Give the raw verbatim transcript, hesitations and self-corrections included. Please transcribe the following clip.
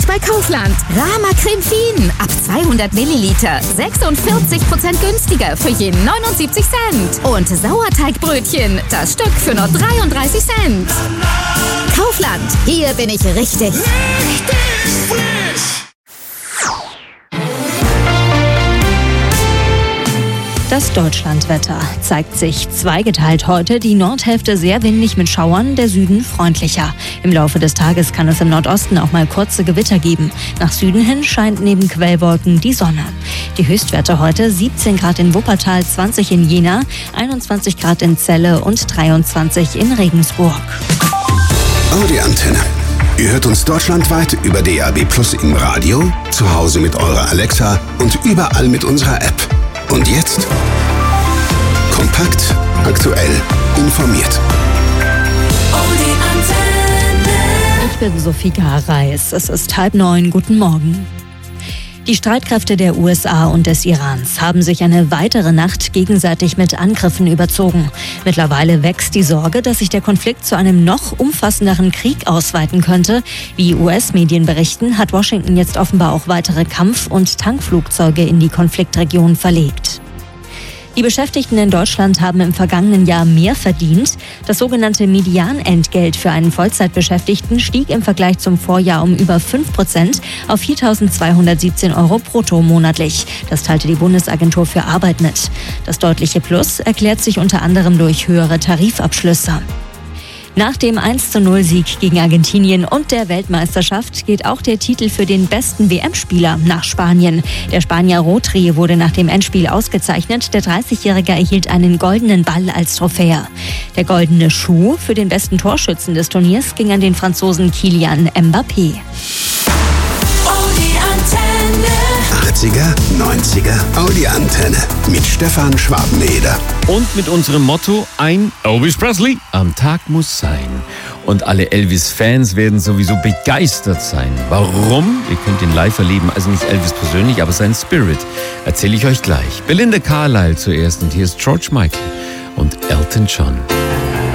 bei Kaufland. Rama Creme Fien ab zweihundert Milliliter. sechsundvierzig Prozent günstiger für je neunundsiebzig Cent. Und Sauerteigbrötchen, das Stück für nur dreiunddreißig Cent. Kaufland, hier bin ich richtig. Richtig frisch. Das Deutschlandwetter zeigt sich zweigeteilt heute. Die Nordhälfte sehr windig mit Schauern, der Süden freundlicher. Im Laufe des Tages kann es im Nordosten auch mal kurze Gewitter geben. Nach Süden hin scheint neben Quellwolken die Sonne. Die Höchstwerte heute siebzehn Grad in Wuppertal, zwanzig in Jena, einundzwanzig Grad in Celle und dreiundzwanzig in Regensburg. Audi Antenne. Ihr hört uns deutschlandweit über D A B Plus im Radio, zu Hause mit eurer Alexa und überall mit unserer App. Und jetzt kompakt, aktuell, informiert. Ich bin Sophie Gareis. Es ist halb neun. Guten Morgen. Die Streitkräfte der U S A und des Irans haben sich eine weitere Nacht gegenseitig mit Angriffen überzogen. Mittlerweile wächst die Sorge, dass sich der Konflikt zu einem noch umfassenderen Krieg ausweiten könnte. Wie U S-Medien berichten, hat Washington jetzt offenbar auch weitere Kampf- und Tankflugzeuge in die Konfliktregion verlegt. Die Beschäftigten in Deutschland haben im vergangenen Jahr mehr verdient. Das sogenannte Medianentgelt für einen Vollzeitbeschäftigten stieg im Vergleich zum Vorjahr um über fünf Prozent auf viertausendzweihundertsiebzehn Euro brutto monatlich. Das teilte die Bundesagentur für Arbeit mit. Das deutliche Plus erklärt sich unter anderem durch höhere Tarifabschlüsse. Nach dem eins zu null Sieg gegen Argentinien und der Weltmeisterschaft geht auch der Titel für den besten W M-Spieler nach Spanien. Der Spanier Rodri wurde nach dem Endspiel ausgezeichnet. Der dreißigjährige erhielt einen goldenen Ball als Trophäe. Der goldene Schuh für den besten Torschützen des Turniers ging an den Franzosen Kylian Mbappé. achtziger, neunziger Audi Antenne mit Stefan Schwabeneder. Und mit unserem Motto, ein Elvis Presley am Tag muss sein. Und alle Elvis-Fans werden sowieso begeistert sein. Warum? Ihr könnt ihn live erleben, also nicht Elvis persönlich, aber sein Spirit. Erzähle ich euch gleich. Belinda Carlisle zuerst und hier ist George Michael und Elton John.